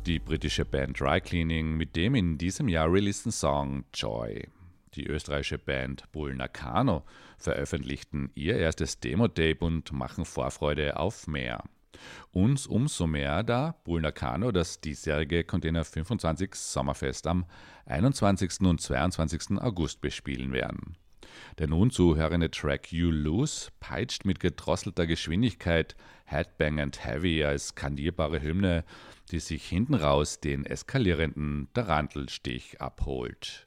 Die britische Band Dry Cleaning mit dem in diesem Jahr releaseden Song Joy. Die österreichische Band Bull Nakano veröffentlichten ihr erstes Demo-Tape und machen Vorfreude auf mehr. Uns umso mehr, da Bull Nakano das diesjährige Container 25 Sommerfest am 21. und 22. August bespielen werden. Der nun zu hörende Track You Lose peitscht mit gedrosselter Geschwindigkeit Headbang and Heavy als skandierbare Hymne, die sich hinten raus den eskalierenden Tarantelstich abholt.